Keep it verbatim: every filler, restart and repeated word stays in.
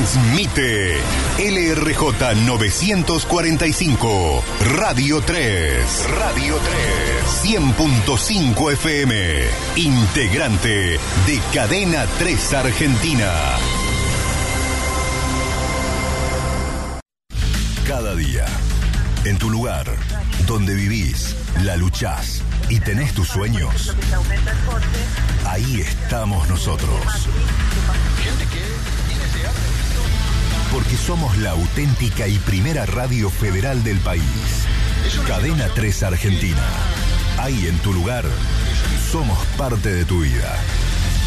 Transmite L R J novecientos cuarenta y cinco, Radio tres. Radio tres. cien punto cinco F M. Integrante de Cadena tres Argentina. Cada día, en tu lugar, donde vivís, la luchás y tenés tus sueños, ahí estamos nosotros. Porque somos la auténtica y primera radio federal del país. Cadena tres Argentina. Ahí en tu lugar, somos parte de tu vida.